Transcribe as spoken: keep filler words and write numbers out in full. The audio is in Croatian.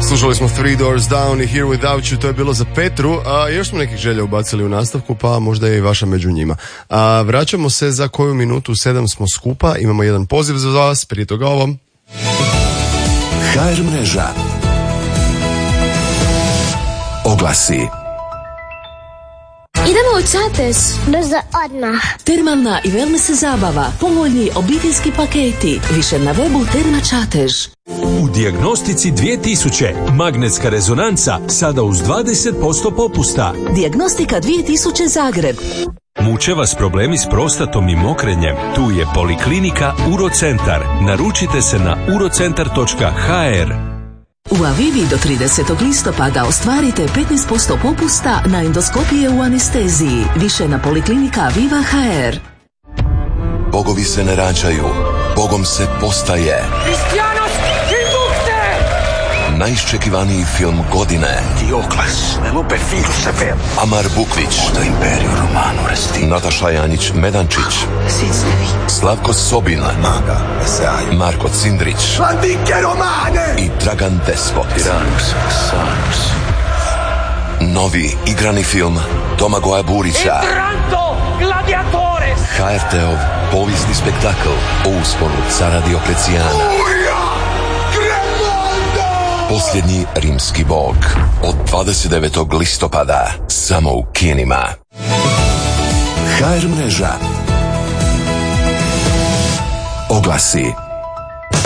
Slušali smo Three Doors Down i Here Without You, to je bilo za Petru, a još smo nekih želja ubacili u nastavku, pa možda je i vaša među njima. A, vraćamo se za koju minutu, sedam smo skupa, imamo jedan poziv za vas, prije toga ovom. ha er mreža. Oglasi. Idemo u Čatež. Brzo, odmah. Termalna i wellness zabava, povoljni obiteljski paketi, više na webu Terma Čatež. U dijagnostici dvije tisuće magnetska rezonanca sada uz dvadeset posto popusta. Dijagnostika dvije tisuće Zagreb. Muče vas problemi s prostatom i mokrenjem? Tu je Poliklinika Urocentar. Naručite se na urocentar točka ha er. U Avivi do tridesetog listopada ostvarite petnaest posto popusta na endoskopije u anesteziji. Više na Poliklinika Aviva točka ha er. Bogovi se ne rađaju, Bogom se postaje. Najiščekivaniji film godine. Diokles, Lupe Finkelsefer. Amar Bukvić. Možda Imperiju Romanu Resti. Nataša Janjić-Medančić. Slavko Sobin. Maga, Esaj. Marko Cindrić. Vladike Romane. I Dragan Despot. Tiranus, Sanus. Novi igrani film Domagoja Burića. Entranto gladiatores. ha er te-ov povijesni spektakl o usponu cara Dioklecijana. Posljednji rimski bog od dvadeset devetog listopada samo u kinima. ha er mreža. Oglasi.